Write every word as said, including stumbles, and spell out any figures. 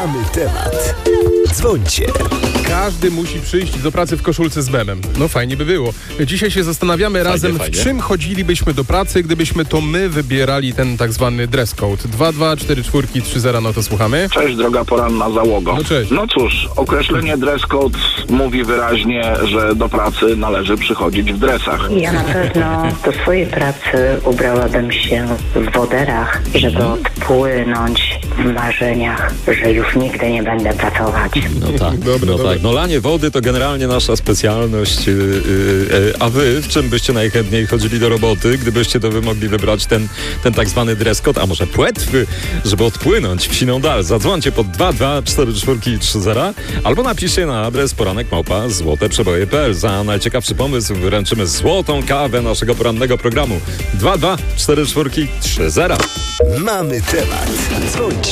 Mamy temat. Dzwońcie. Każdy musi przyjść do pracy w koszulce z memem. No fajnie by było. Dzisiaj się zastanawiamy Fajnie, razem, fajnie. w czym chodzilibyśmy do pracy, gdybyśmy to my wybierali ten tak zwany dress code. dwa dwa cztery cztery trzy zero, no to słuchamy. Cześć, droga poranna załogo. No cześć. No cóż, określenie dress code mówi wyraźnie, że do pracy należy przychodzić w dresach. Ja na pewno do swojej pracy ubrałabym się w woderach, żeby odpłynąć w marzeniach, że już nigdy nie będę pracować. No tak, Dobra, no dobra. tak. No lanie wody to generalnie nasza specjalność. Yy, yy, a wy w czym byście najchętniej chodzili do roboty, gdybyście to wy mogli wybrać ten, ten tak zwany dress code, a może płetwy, żeby odpłynąć w siną dal? Zadzwońcie pod dwa dwa cztery cztery trzy zero albo napiszcie na adres poranek małpa złote przeboje kropka p l. Za najciekawszy pomysł wręczymy złotą kawę naszego porannego programu. dwa dwa cztery cztery trzy zero. Mamy temat. Dzwońcie.